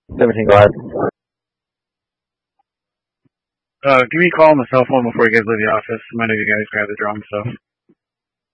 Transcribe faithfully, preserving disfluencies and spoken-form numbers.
seventeen, go ahead. Uh, give me a call on the cell phone before you guys leave the office. I might have you guys grab the drum stuff.